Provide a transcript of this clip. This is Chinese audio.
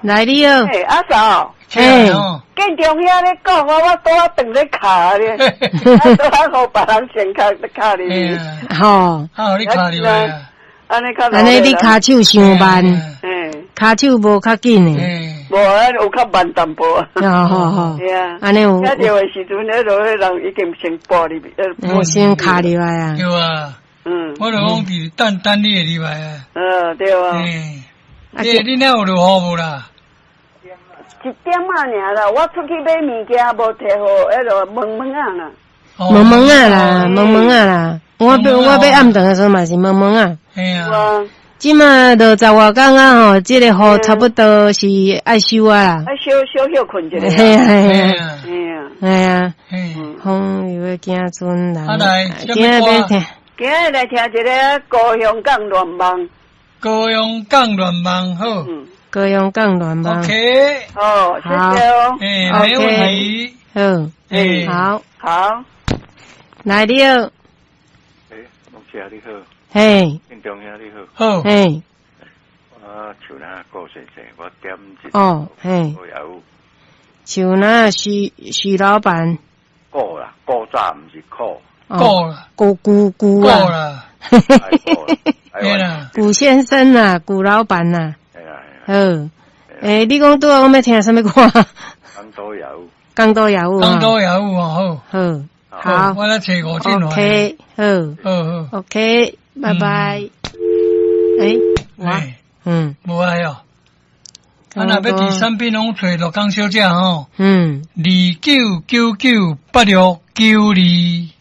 来你哦。 阿嫂。 嘿。 建中遐咧讲，我拄啊等咧卡咧，拄啊互别人先卡入去。 吼。 啊，你卡入来啊？ 安尼你骹手伤慢，骹手无较紧诶。 无啊，有较慢淡薄。 好。 对啊。 安尼有。 遐着诶时阵，迄落迄人已经先拨入去， 先卡入来啊。 对啊。我就讲伫等你会入来啊。 对啊。 你那有落雨无啦？ 一点啊尔啦，我出去买物件无摕好，迄落蒙啊啦。 蒙啊啦，蒙啊啦。我要暗顿的时候嘛是蒙啊。 嘿啊。 即马落10外工啊吼，即个雨差不多是爱收啊啦。 爱休困一下。 嘿啊。 嘿啊。 风又要惊阵人。 今日要听。 今日来听一个高雄港乱梦。 高雄港乱梦好。 高雄港乱梦。 OK。 哦，谢谢哦。 没问题。 好。 好。 来你好。 龙姐你好。 嘿。 建中兄你好。 好。嘿。 我像那高先生，我点一。 哦，嘿。像那徐老板。 高啦，高早唔是靠。 够了， 古够了， 对啦，古先生呐，古老板呐，好，你讲拄我要听什么歌？ 江都有， 江都有哦， 好， 我来找5进来 ，OK， 好，OK， 拜拜。 无爱哦，啊，若要第三品拢找陆江小姐吼，29998692。